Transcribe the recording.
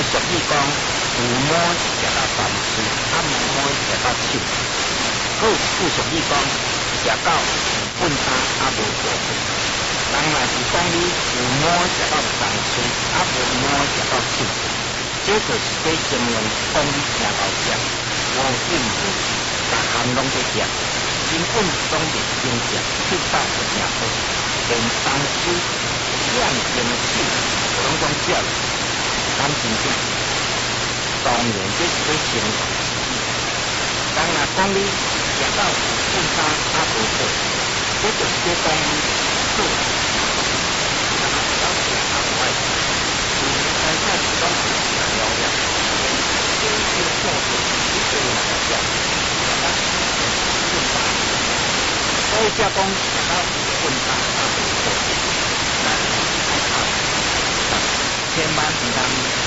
俗语讲，有毛食到饭水，啊无毛食到手。好，有俗语讲，食狗有粪渣，啊无大粪。人若是讲你有毛食到饭水，啊无毛食到手，这就是在形容讲你听老食，无应无据，逐项拢在食，根本拢袂经食，吃饱就命好，连饭水、两根手拢讲食，咱真正。当然，这是在形容自己。人若讲你食到有粪渣啊无好，这就是在讲你好食啊无爱食。大家是讲是食了了，这些货品你对人来讲，食到粪渣，所以才讲食到有粪渣啊无好，咱爱靠，千万唔通。